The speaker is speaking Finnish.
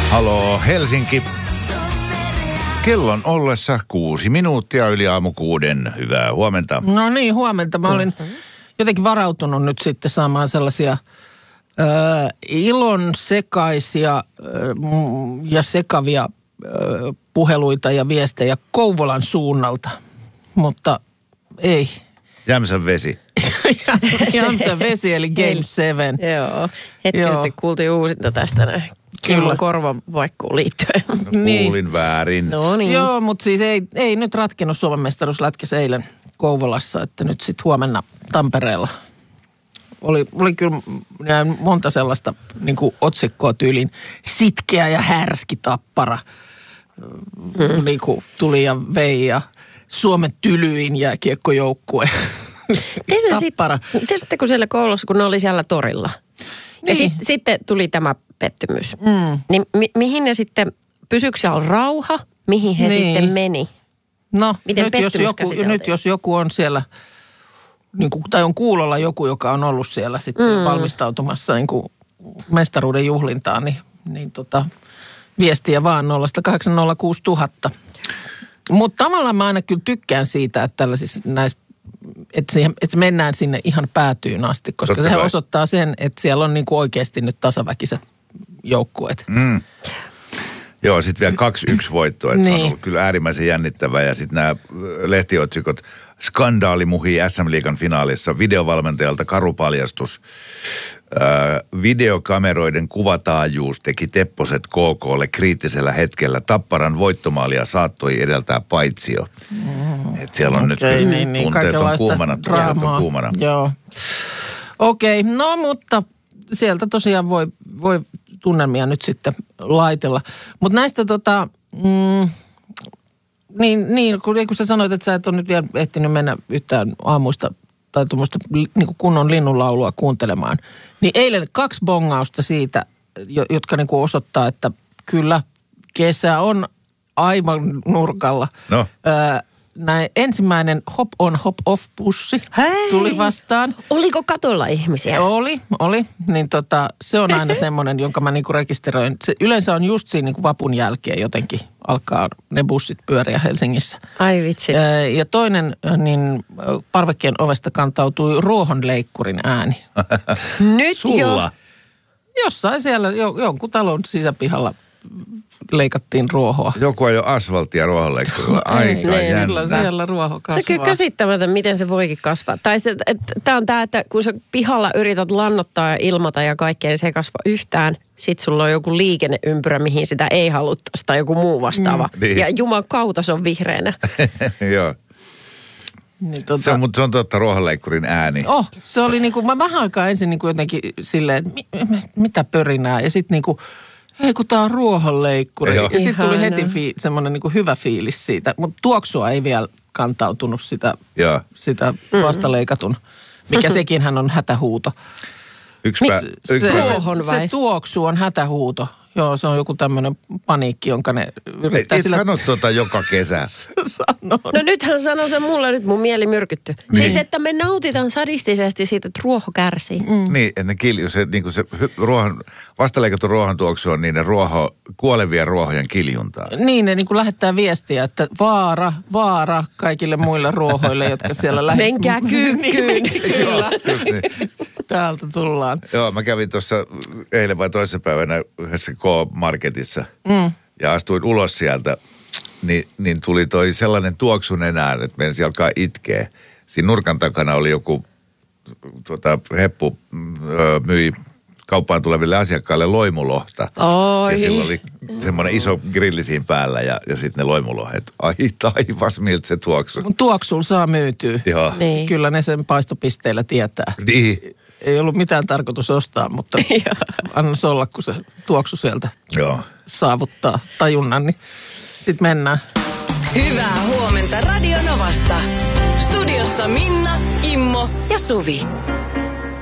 Haloo Helsinki. Kellon ollessa 6 minuuttia yli aamu 6. Hyvää huomenta. No niin, huomenta. Mä olin jotenkin varautunut nyt sitten saamaan sellaisia ilon sekaisia ja sekavia puheluita ja viestejä Kouvolan suunnalta, mutta ei. Jämsän vesi. Jämsän vesi eli Game 7. Joo. Hetki sitten kuultiin uusinta tästä näin. Kyllä korvavaikkuun liittyen. No, kuulin väärin. No niin. Joo, mutta siis ei nyt ratkennut Suomen mestaruuslätkäs eilen Kouvolassa, että nyt sitten huomenna Tampereella. Oli kyllä monta sellaista niin kuin otsikkoa tyylin sitkeä ja härski Tappara. Niin kuin tuli ja vei ja Suomen tylyin jääkiekkojoukkue. Tappara. Tiesitte, kun siellä koulussa, kun ne oli siellä torilla. Niin. Ja sitten tuli tämä pettymys. Niin mihin ne sitten, pysyykö siellä rauha? Mihin he sitten meni? No, miten nyt jos joku on siellä, niin kuin, tai on kuulolla joku, joka on ollut siellä sitten valmistautumassa niin kuin mestaruuden juhlintaan, niin viestiä vaan 0806000. Mutta tavallaan mä aina kyllä tykkään siitä, että tällaisissa näissä, että mennään sinne ihan päätyyn asti, koska se osoittaa sen, että siellä on niin kuin oikeasti nyt tasaväkiset joukkueet. Joo, sitten vielä 2-1 voittoa, että niin. Se on ollut kyllä äärimmäisen jännittävää. Ja sitten nämä lehtiotsikot, skandaali muhii SM-liigan finaalissa, videovalmentajalta karu paljastus. Videokameroiden kuvataajuus teki Tepposet KK:lle kriittisellä hetkellä. Tapparan voittomaalia saattoi edeltää paitsio. Et siellä on nyt tunteet on kuumana. Joo. Okei, no mutta sieltä tosiaan voi tunnelmia nyt sitten laitella. Mutta näistä kun sä sanoit, että sä et ole nyt vielä ehtinyt mennä yhtään aamuista tai tuommoista niin kunnon linnunlaulua kuuntelemaan, niin eilen 2 bongausta siitä, jotka niin kuin osoittaa, että kyllä kesä on aivan nurkalla. No. Näin ensimmäinen hop on hop off bussi tuli vastaan. Oliko katolla ihmisiä? Oli. Niin se on aina semmoinen, jonka mä niinku rekisteröin. Se yleensä on just siinä niinku vapun jälkeen jotenkin alkaa ne bussit pyöriä Helsingissä. Ai vitsi. Ja toinen, niin parvekkeen ovesta kantautui ruohonleikkurin ääni. Nyt Sulla? Jossain siellä jonkun talon sisäpihalla leikattiin ruohoa. Joku ajoi asfalttia ruohonleikkurilla. Aika jännä. Siellä ruoho kasvaa. Se kyllä käsittämätön, miten se voikin kasvaa. Tai tämä on tämä, että kun sä pihalla yrität lannottaa ja ilmata ja kaikkea, niin se ei kasva yhtään. Sitten sulla on joku liikenneympyrä, mihin sitä ei haluttaisi tai joku muu vastaava. Niin. Ja juman kautta se on vihreänä. Joo. Niin, se on totta ruohonleikkurin ääni. Se oli niinku, mä vähän aikaa ensin niinku jotenkin silleen, että mitä pörinää. Ja sitten niinku, ei kun tää on ruohonleikkuri. Ja sitten tuli heti semmoinen niinku hyvä fiilis siitä. Mutta tuoksua ei vielä kantautunut sitä vastaleikatun, mikä sekinhän on hätähuuto. Se tuoksu on hätähuuto. Joo, se on joku tämmöinen paniikki, jonka ne yrittää Et sano joka kesä. Sano. No nythän sanoo se mulle, nyt mun mieli myrkytty. Niin. Siis, että me nautitaan sadistisesti siitä, että ruoho kärsii. Niin, että se vastaleikatun ruohon tuoksu on niiden kuolevien ruohojen kiljuntaa. Niin, ne niin kuin lähettää viestiä, että vaara kaikille muille ruohoille, jotka siellä menkää kyykkyyn. Kyllä. Täältä tullaan. Joo, mä kävin tuossa eilen vai toissapäivänä yhdessä K-marketissa ja astuin ulos sieltä, niin tuli toi sellainen tuoksu nenään, että menisi alkaa itkeä. Siinä nurkan takana oli joku heppu myi kauppaan tuleville asiakkaille loimulohta. Oi. Ja sillä oli semmoinen iso grilli siinä päällä ja sitten ne loimulohet. Ai taivas, miltä se tuoksu. Tuoksulla saa myytyä. Joo. Niin. Kyllä ne sen paistopisteillä tietää. Niin. Ei ollut mitään tarkoitus ostaa, mutta anna se olla, kun se tuoksu sieltä saavuttaa tajunnan, niin sitten mennään. Hyvää huomenta Radio Novasta. Studiossa Minna, Kimmo ja Suvi.